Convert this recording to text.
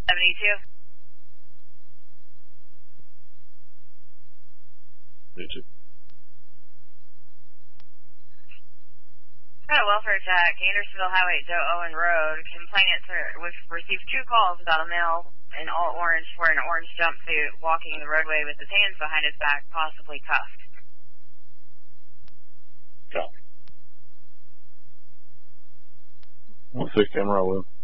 72. Me too. Got a welfare check, Andersonville Highway, Joe Owen Road. Complainant, we've received 2 calls about a male in all orange wearing an orange jumpsuit walking the roadway with his hands behind his back, possibly cuffed. Copy. What's the camera with?